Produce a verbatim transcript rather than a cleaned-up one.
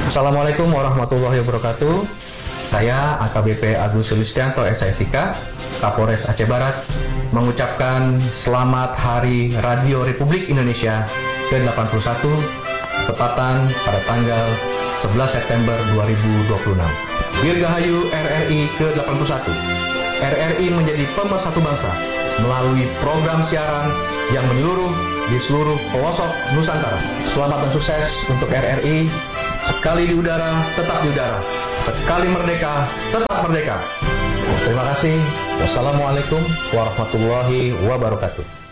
Assalamualaikum warahmatullahi wabarakatuh. Saya A K B P Agus Sulistianto S I S I K, Kapolres Aceh Barat, mengucapkan selamat Hari Radio Republik Indonesia ke delapan puluh satu, tepatan pada tanggal sebelas September dua ribu dua puluh enam. Dirgahayu R R I ke delapan puluh satu. R R I menjadi pemersatu bangsa melalui program siaran yang menyeluruh di seluruh pelosok Nusantara. Selamat dan sukses untuk R R I. Sekali di udara, tetap di udara. Sekali merdeka, tetap merdeka. Terima kasih. Wassalamualaikum warahmatullahi wabarakatuh.